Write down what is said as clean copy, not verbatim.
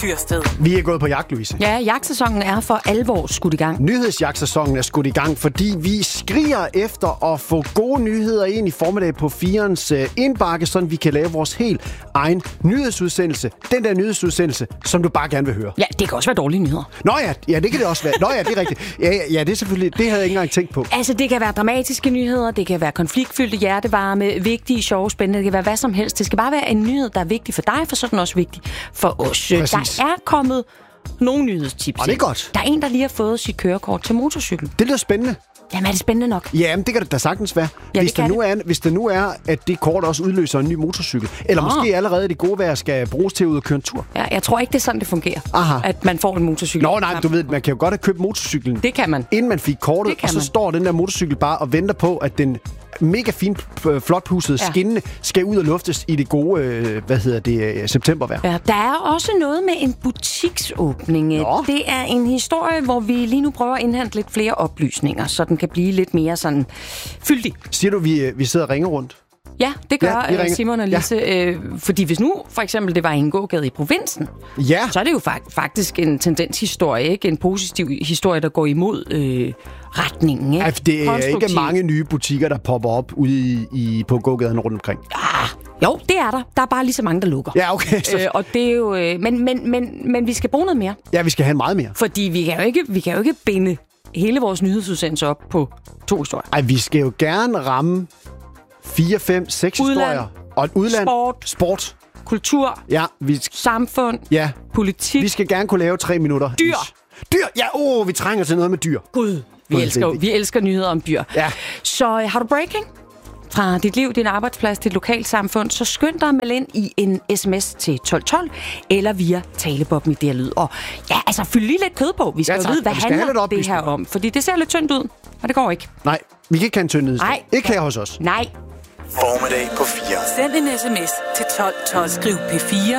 Dyrsted. Vi er gået på jagt, Louise. Ja, jagtsæsonen er for alvor skudt i gang. Nyhedsjagtsæsonen er skudt i gang, fordi vi skriger efter at få gode nyheder ind i formiddag på 4'erens indbakke, så vi kan lave vores helt egen nyhedsudsendelse. Den der nyhedsudsendelse, som du bare gerne vil høre. Ja, det kan også være dårlige nyheder. Nå ja, det kan det også være. Nå ja, det er rigtigt. Ja, det er selvfølgelig, det havde jeg ikke engang tænkt på. Altså, det kan være dramatiske nyheder, det kan være konfliktfyldte, hjertevarme, vigtige, sjove, spændende. Det kan være hvad som helst. Det skal bare være en nyhed, der er vigtig for dig, for så er den også vigtig for os. Præcis. Der er kommet nogle nyhedstips. Og det er godt. Der er en, der lige har fået sit kørekort til motorcykel. Det lyder spændende. Jamen, er det spændende nok? Jamen, det kan det da sagtens være. Ja, Hvis det nu er, at det kort også udløser en ny motorcykel. Eller måske allerede det gode vejr skal bruges til at ud og køre en tur. Ja, jeg tror ikke, det er sådan, det fungerer. Aha. At man får en motorcykel. Nå, nej, du ved, man kan jo godt have købt motorcyklen. Det kan man. Inden man fik kortet, og så står den der motorcykel bare og venter på, at den mega fint flotpudset skinnende skal ud og luftes i det gode, septembervejr. Ja, der er også noget med en butiksåbning. Nå. Det er en historie, hvor vi lige nu prøver at indhente lidt flere oplysninger, så den kan blive lidt mere sådan fyldig. Siger du, vi sidder og ringer rundt? Ja, det gør ringer. Simon og Lise. Fordi hvis nu, for eksempel, det var en gågade i provinsen, så er det jo faktisk en tendenshistorie, ikke? En positiv historie, der går imod retningen. Ikke? Altså, det er ikke mange nye butikker, der popper op ude på gågaden rundt omkring. Jo, det er der. Der er bare lige så mange, der lukker. Ja, okay. Og det er jo... Men vi skal bruge noget mere. Ja, vi skal have meget mere. Fordi vi kan jo ikke binde hele vores nyhedsudsendelse op på 2 historier. Ej, vi skal jo gerne ramme 4, 5, 6 historier. Og et udland. Sport. Kultur. Ja, samfund. Ja. Politik. Vi skal gerne kunne lave 3 minutter. Dyr. Ja, vi trænger til noget med dyr. Gud, vi elsker nyheder om dyr. Ja. Så har du breaking fra dit liv, din arbejdsplads, dit lokalsamfund, så skynd dig at melde ind i en sms til 1212 eller via talebobben i det her lyd. Og ja, altså fyld lige lidt kød på. Vi skal jo vide, hvad handler det her om. Fordi det ser lidt tyndt ud, og det går ikke. Nej, vi kan ikke have en tynd nyhed. Nej. Ikke her hos os. Nej. Formiddag på 4. Send en sms til 1212. Skriv P4